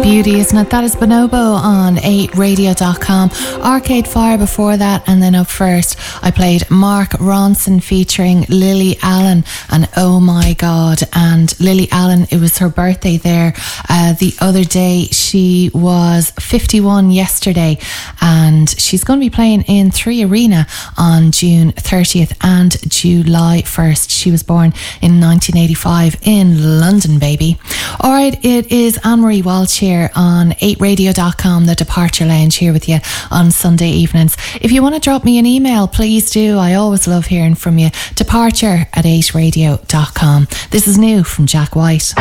beauty, isn't it? That is Bonobo on 8radio.com. Arcade Fire before that, and then up first I played Mark Ronson featuring Lily Allen and Oh My God. And Lily Allen, it was her birthday there the other day. She was 51 yesterday, and she's going to be playing in 3 Arena on June 30th and July 1st. She was born in 1985 in London, baby. Alright, it is Anne-Marie Walsh here on 8radio.com, the Departure Lounge, here with you on Sunday evenings. If you want to drop me an email, please do. I always love hearing from you. Departure@8radio.com. This is new from Jack White.